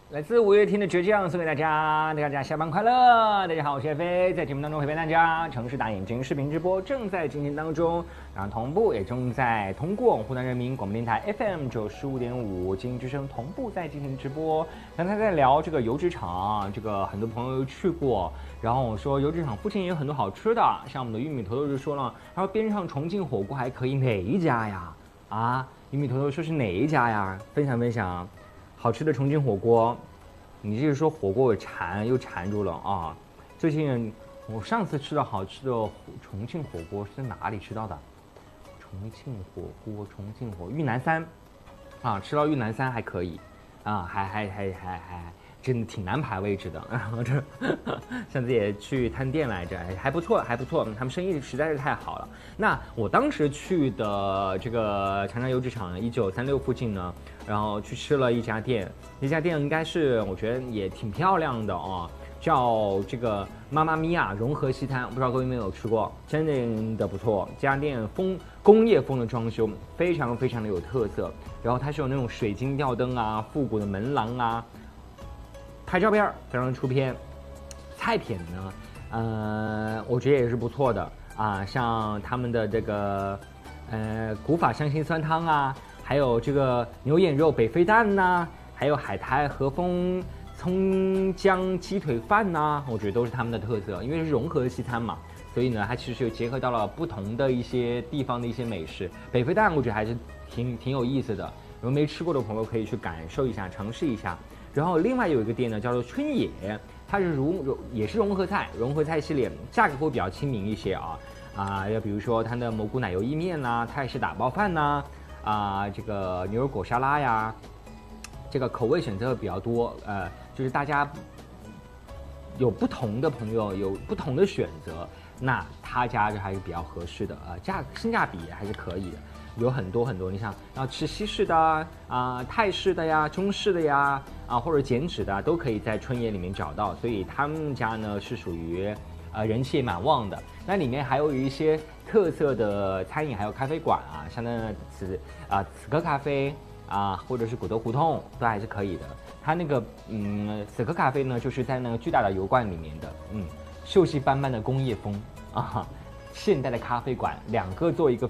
来自五月天的倔强送给大家，大家下班快乐！大家好，我是叶飞，在节目当中陪伴大家。城市大眼睛视频直播正在进行当中，然后同步也正在通过湖南人民广播电台 FM 95.5经营之声同步在进行直播。刚才在聊这个油脂厂，这个很多朋友去过，然后我说油脂厂附近也有很多好吃的，像我们的玉米头头就说了，他说边上重庆火锅还可以，哪一家呀？啊，玉米头头说是哪一家呀？分享分享。好吃的重庆火锅，你这个说火锅我又馋住了啊！最近我上次吃的好吃的重庆火锅是在哪里吃到的？重庆火锅，玉南山啊，吃到玉南山还可以啊，还真的挺难排位置的。然后这上次也去探店来着，还不错，他们生意实在是太好了。那我当时去的这个长江油脂厂1936附近呢，然后去吃了一家店，那家店应该是我觉得也挺漂亮的哦，叫这个妈妈咪呀融合西餐，不知道各位有没有吃过，真的不错。这家店工业风的装修，非常非常的有特色。然后它是有那种水晶吊灯啊，复古的门廊啊，拍照片非常出片。菜品呢，我觉得也是不错的啊，像他们的这个古法香辛酸汤啊，还有这个牛眼肉北非蛋呐，还有海苔和风葱姜鸡腿饭呐，我觉得都是他们的特色，因为是融合西餐嘛，所以呢，它其实就结合到了不同的一些地方的一些美食。北非蛋我觉得还是挺有意思的，如果没吃过的朋友可以去感受一下，尝试一下。然后另外有一个店呢，叫做春野，它是也是融合菜系列，价格会比较亲民一些啊，要比如说它的蘑菇奶油意面呐，泰式打包饭呐，这个牛肉果沙拉呀，这个口味选择比较多，就是大家有不同的朋友有不同的选择，那他家这还是比较合适的性价比还是可以的。有很多，你想要吃西式的泰式的呀、中式的呀或者减脂的都可以在春野里面找到，所以他们家呢是属于人气也蛮旺的。那里面还有一些特色的餐饮，还有咖啡馆像那此刻咖啡或者是古德胡同都还是可以的。它那个此刻咖啡呢，就是在那个巨大的油罐里面的，锈迹斑斑的工业风现代的咖啡馆，两个做一个